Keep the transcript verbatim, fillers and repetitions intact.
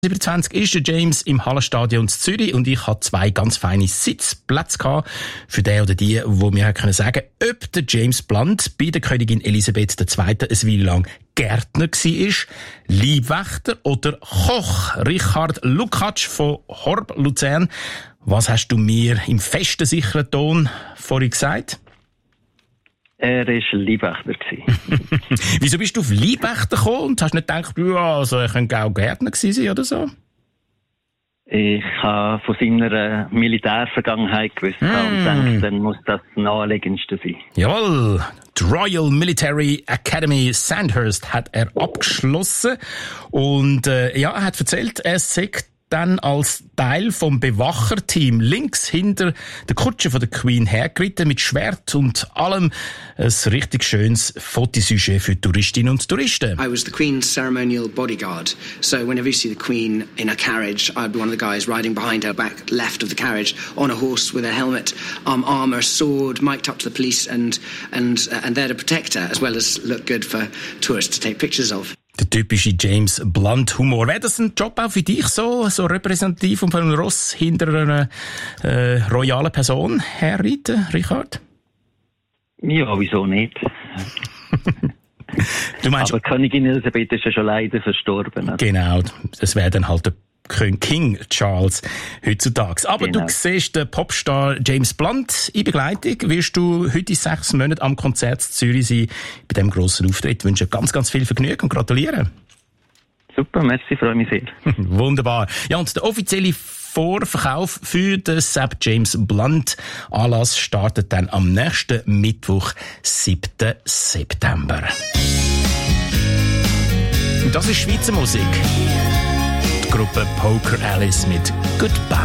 siebenundzwanzig ist der James im Hallenstadion in Zürich und ich hatte zwei ganz feine Sitzplätze gehabt für den oder die, wo mir können sagen, ob der James Blunt bei der Königin Elisabeth der Zweite eine Weile lang Gärtner war, Leibwächter oder Koch. Richard Lukacs von Horb Luzern. Was hast du mir im festen, sicheren Ton vorhin gesagt? Er war Leibwächter. Wieso bist du auf Leibwächter gekommen und hast nicht gedacht, ja, also er könnte auch Gärtner gewesen sein oder so? Ich habe von seiner Militärvergangenheit gewusst mm. und denke, dann muss das das Naheliegendste sein. Jawohl, die Royal Military Academy Sandhurst hat er abgeschlossen und äh, ja, er hat erzählt, er sagt dann als Teil vom Bewacherteam links hinter der Kutsche von der Queen hergeritten mit Schwert und allem. Ein richtig schönes Fotosujet für Touristinnen und Touristen. I was the Queen's ceremonial bodyguard. So whenever you see the Queen in a carriage, I'd be one of the guys riding behind her back left of the carriage on a horse with a helmet, um, armour, sword, mic'd up to the police and, and, uh, and there to protect her as well as look good for tourists to take pictures of. Der typische James Blunt Humor. Wäre das ein Job auch für dich so, so repräsentativ von einem Ross hinter einer äh, royalen Person herreiten, Richard? Ja, wieso nicht? Du meinst, aber Königin Elisabeth ist ja schon leider verstorben. Also. Genau, das wäre dann halt der King Charles heutzutage. Aber genau. Du siehst den Popstar James Blunt in Begleitung. Wirst du heute sechs Monate am Konzert in Zürich sein, bei diesem grossen Auftritt. Ich wünsche ganz, ganz viel Vergnügen und gratuliere. Super, merci, freue mich sehr. Wunderbar. Ja, und der offizielle Vorverkauf für den Sepp James Blunt Anlass startet dann am nächsten Mittwoch, siebten September. Und das ist Schweizer Musik. Gruppe Poker Alice mit Goodbye.